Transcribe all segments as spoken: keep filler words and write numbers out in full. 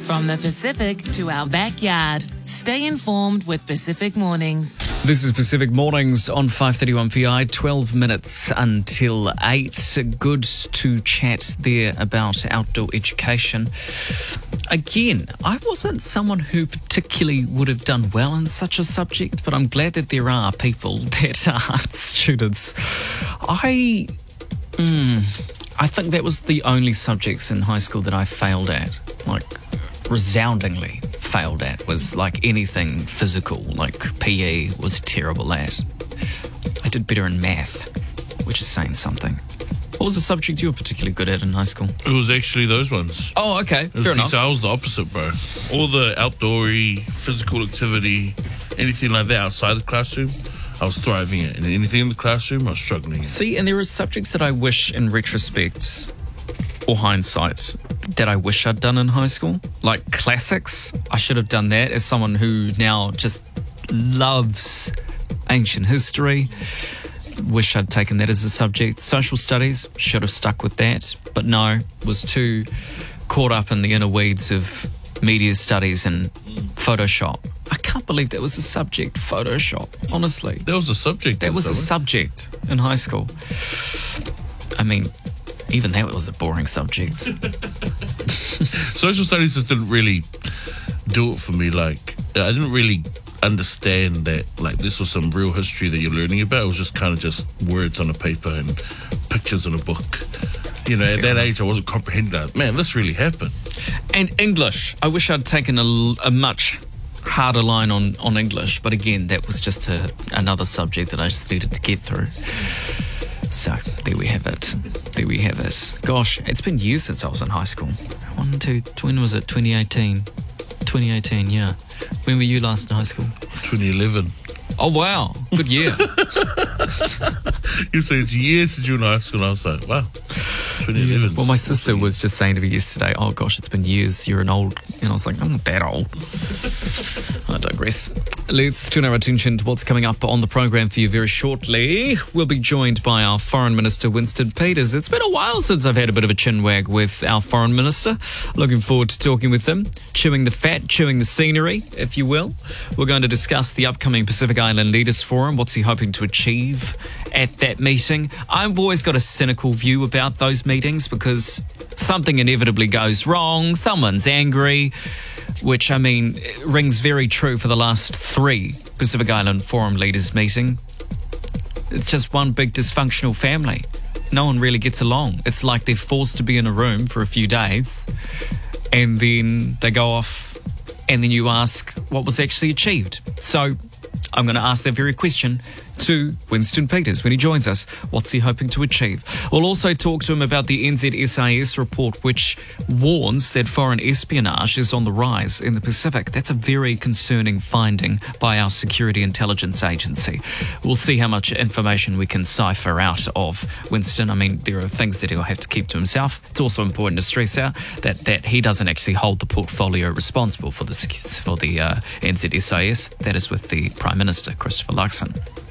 From the Pacific to our backyard. Stay informed with Pacific Mornings. This is Pacific Mornings on five thirty-one P I, twelve minutes until eight. Good to chat there about outdoor education. Again, I wasn't someone who particularly would have done well in such a subject, but I'm glad that there are people that are students. I, mm, I think that was the only subjects in high school that I failed at, like resoundingly failed at, was like anything physical, like P E was terrible at. I did better in math, which is saying something. What was the subject you were particularly good at in high school? It was actually those ones. Oh, okay. Fair enough. I was the opposite, bro. All the outdoory, physical activity, anything like that outside the classroom, I was thriving at. And anything in the classroom, I was struggling at. See, and there are subjects that I wish in retrospect or hindsight that I wish I'd done in high school. Like classics, I should have done that as someone who now just loves ancient history. Wish I'd taken that as a subject. Social studies, should have stuck with that, but no, was too caught up in the inner weeds of media studies and Photoshop. I can't believe that was a subject, Photoshop, honestly. That was a subject. That was a subject in high school. I mean, even that was a boring subject. Social studies just didn't really do it for me. Like, I didn't really understand that, like, this was some real history that you're learning about. It was just kind of just words on a paper and pictures in a book. You know, at that age, I wasn't comprehending that. Man, this really happened. And English. I wish I'd taken a, a much harder line on, on English. But again, that was just a, another subject that I just needed to get through. So, there we have it. There we have it. Gosh, it's been years since I was in high school. One, two, when was it? twenty eighteen. twenty eighteen, yeah. When were you last in high school? twenty eleven. Oh, wow. Good year. You say it's years since you were in high school, and I was like, wow. twenty eleven. Well, my sister was just saying to me yesterday, oh gosh, it's been years, you're an old, and I was like, I'm not that old. I digress. Let's turn our attention to what's coming up on the program for you very shortly. We'll be joined by our Foreign Minister, Winston Peters. It's been a while since I've had a bit of a chinwag with our Foreign Minister. Looking forward to talking with him, chewing the fat, chewing the scenery, if you will. We're going to discuss the upcoming Pacific Island Leaders Forum. What's he hoping to achieve at that meeting? I've always got a cynical view about those meetings because something inevitably goes wrong, someone's angry, which, I mean, rings very true for the last three Pacific Island Forum Leaders meeting. It's just one big dysfunctional family. No one really gets along. It's like they're forced to be in a room for a few days and then they go off and then you ask what was actually achieved. So I'm going to ask that very question to Winston Peters when he joins us. What's he hoping to achieve? We'll also talk to him about the N Z S I S report, which warns that foreign espionage is on the rise in the Pacific. That's a very concerning finding by our Security Intelligence Agency. We'll see how much information we can cipher out of Winston. I mean, there are things that he'll have to keep to himself. It's also important to stress out that, that he doesn't actually hold the portfolio responsible for the, for the uh, N Z S I S. That is with the Prime Minister, Christopher Luxon.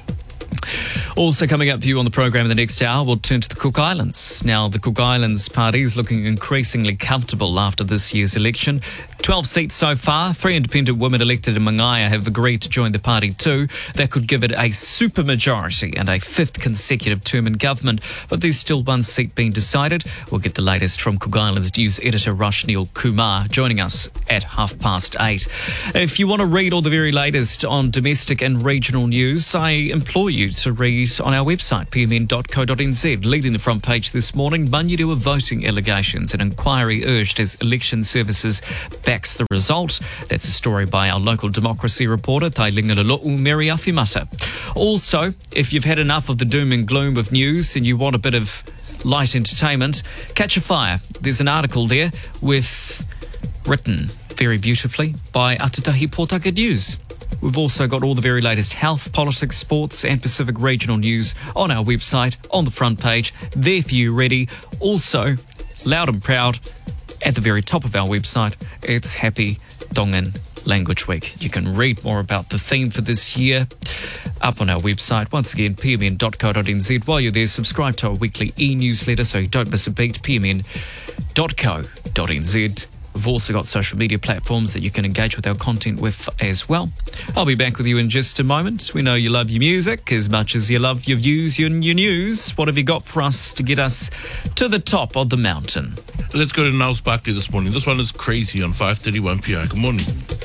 Also coming up for you on the program in the next hour, we'll turn to the Cook Islands. Now, the Cook Islands party is looking increasingly comfortable after this year's election. twelve seats so far. Three independent women elected in Mangaya have agreed to join the party too. That could give it a supermajority and a fifth consecutive term in government. But there's still one seat being decided. We'll get the latest from Cook Islands News editor Rashneil Kumar joining us at half past eight. If you want to read all the very latest on domestic and regional news, I implore you to read on our website, p m n dot co dot n z. Leading the front page this morning, Manurua voting allegations. An inquiry urged as election services backs the result. That's a story by our local democracy reporter, Tailinga Lalo'u Mary Afimata. Also, if you've had enough of the doom and gloom of news and you want a bit of light entertainment, catch a fire. There's an article there with written very beautifully by Atutahi Pōtaka News. We've also got all the very latest health, politics, sports and Pacific regional news on our website, on the front page, there for you ready. Also, loud and proud, at the very top of our website, it's Happy Tongan Language Week. You can read more about the theme for this year up on our website. Once again, p m n dot co dot n z. While you're there, subscribe to our weekly e-newsletter so you don't miss a beat, p m n dot co dot n z. We've also got social media platforms that you can engage with our content with as well. I'll be back with you in just a moment. We know you love your music as much as you love your views and your news. What have you got for us to get us to the top of the mountain? Let's go to Niles Barkley this morning. This one is Crazy on five thirty-one P I. Good morning.